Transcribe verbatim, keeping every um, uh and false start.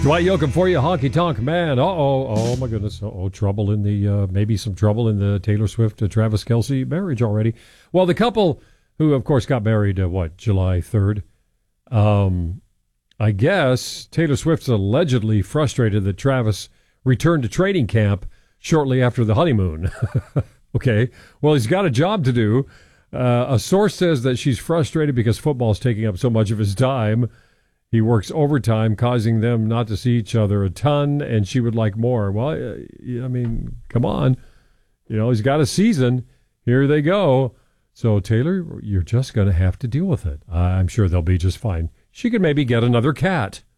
Dwight Yoakam for you, Honky Tonk Man. Uh-oh, oh my goodness. Uh-oh, trouble in the, uh, maybe some trouble in the Taylor Swift to Travis Kelce marriage already. Well, the couple who, of course, got married, uh, what, July third? Um, I guess Taylor Swift's allegedly frustrated that Travis returned to training camp shortly after the honeymoon. Okay, well, he's got a job to do. Uh, a source says that she's frustrated because football's taking up so much of his time. He works overtime, causing them not to see each other a ton, and she would like more. Well, I mean, come on. You know, he's got a season. Here they go. So, Taylor, you're just going to have to deal with it. I'm sure they'll be just fine. She could maybe get another cat.